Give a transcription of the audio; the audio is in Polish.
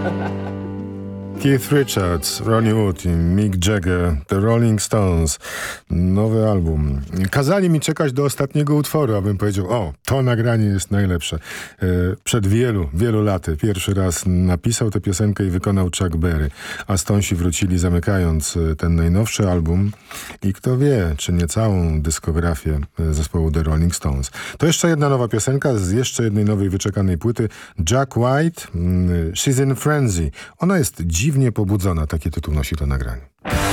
Keith Richards, Ronnie Wood i Mick Jagger, The Rolling Stones, nowy album. Kazali mi czekać do ostatniego utworu, abym powiedział, o, to nagranie jest najlepsze. Przed wielu laty pierwszy raz napisał tę piosenkę i wykonał Chuck Berry, a Stonesi wrócili zamykając ten najnowszy album i kto wie, czy nie całą dyskografię zespołu The Rolling Stones. To jeszcze jedna nowa piosenka z jeszcze jednej nowej wyczekanej płyty, Jack White, She's in Frenzy. Ona jest dziwnie pobudzona, taki tytuł nosi to nagranie.